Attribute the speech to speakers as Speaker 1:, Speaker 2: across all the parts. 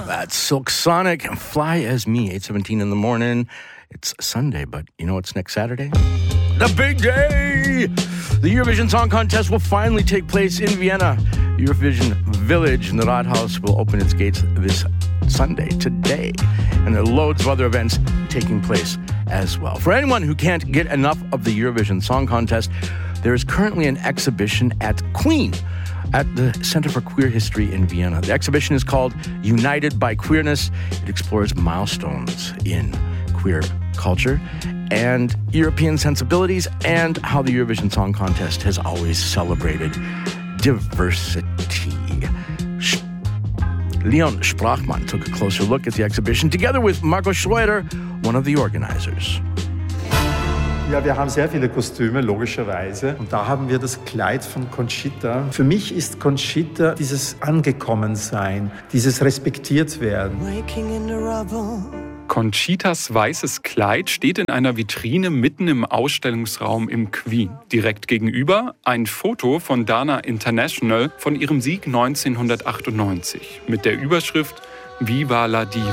Speaker 1: That's Silk Sonic and Fly As Me, 8:17 in the morning. It's Sunday, but you know what's next Saturday? The big day! The Eurovision Song Contest will finally take place in Vienna. Eurovision Village in the Rathaus will open its gates this Sunday, today. And there are loads of other events taking place as well. For anyone who can't get enough of the Eurovision Song Contest, there is currently an exhibition at Queen, at the Center for Queer History in Vienna. The exhibition is called United by Queerness. It explores milestones in queer culture and European sensibilities and how the Eurovision Song Contest has always celebrated diversity. Leon Sprachmann took a closer look at the exhibition together with Marco Schreuder, one of the organizers.
Speaker 2: Ja, wir haben sehr viele Kostüme, logischerweise. Und da haben wir das Kleid von Conchita. Für mich ist Conchita dieses Angekommensein, dieses Respektiertwerden.
Speaker 3: Conchitas weißes Kleid steht in einer Vitrine mitten im Ausstellungsraum im Queen. Direkt gegenüber ein Foto von Dana International von ihrem Sieg 1998 mit der Überschrift Viva la Diva.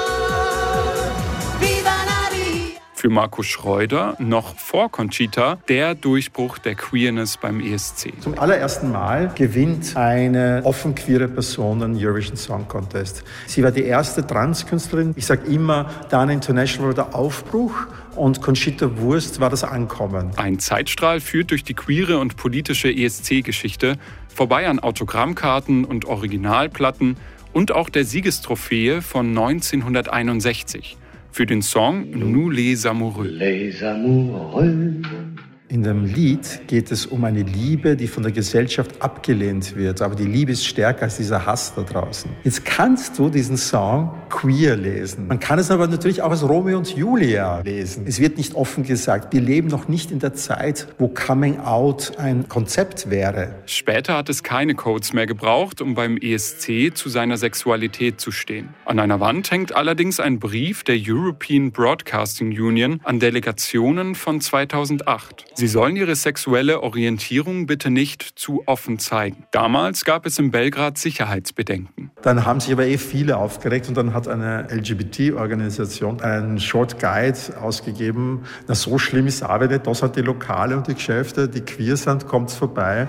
Speaker 3: Für Marco Schreuder, noch vor Conchita, der Durchbruch der Queerness beim ESC.
Speaker 2: Zum allerersten Mal gewinnt eine offen queere Person den Eurovision Song Contest. Sie war die erste Transkünstlerin. Ich sage immer, Dana International war der Aufbruch und Conchita Wurst war das Ankommen.
Speaker 3: Ein Zeitstrahl führt durch die queere und politische ESC-Geschichte, vorbei an Autogrammkarten und Originalplatten und auch der Siegestrophäe von 1961. Für den Song Nous les Amoureux.
Speaker 4: Les Amoureux.
Speaker 2: In dem Lied geht es um eine Liebe, die von der Gesellschaft abgelehnt wird. Aber die Liebe ist stärker als dieser Hass da draußen. Jetzt kannst du diesen Song queer lesen. Man kann es aber natürlich auch als Romeo und Julia lesen. Es wird nicht offen gesagt. Wir leben noch nicht in der Zeit, wo Coming Out ein Konzept wäre.
Speaker 3: Später hat es keine Codes mehr gebraucht, um beim ESC zu seiner Sexualität zu stehen. An einer Wand hängt allerdings ein Brief der European Broadcasting Union an Delegationen von 2008. Sie sollen ihre sexuelle Orientierung bitte nicht zu offen zeigen. Damals gab es in Belgrad Sicherheitsbedenken.
Speaker 2: Dann haben sich aber viele aufgeregt und dann hat eine LGBT-Organisation einen Short Guide ausgegeben. Na, so schlimm ist es aber nicht. Das sind die Lokale und die Geschäfte, die queer sind, kommt's vorbei.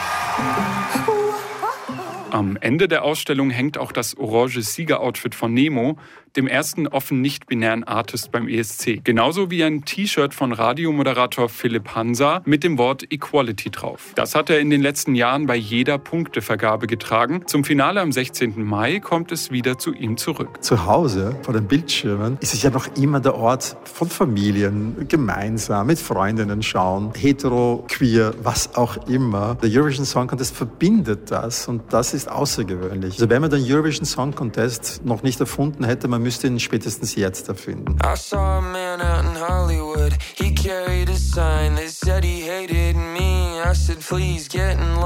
Speaker 3: Am Ende der Ausstellung hängt auch das orange Siegeroutfit von Nemo, dem ersten offen nicht-binären Artist beim ESC. Genauso wie ein T-Shirt von Radiomoderator Philipp Hansa mit dem Wort Equality drauf. Das hat er in den letzten Jahren bei jeder Punktevergabe getragen. Zum Finale am 16. Mai kommt es wieder zu ihm zurück.
Speaker 2: Zu Hause vor den Bildschirmen ist es ja noch immer der Ort von Familien, gemeinsam mit Freundinnen schauen, hetero, queer, was auch immer. Der Eurovision Song Contest verbindet das und das ist außergewöhnlich. Also wenn man den Eurovision Song Contest noch nicht erfunden hätte, man müsste ihn spätestens jetzt erfinden.
Speaker 5: I saw a man out in Hollywood. He carried a sign that said he hated me. I said, please get in line.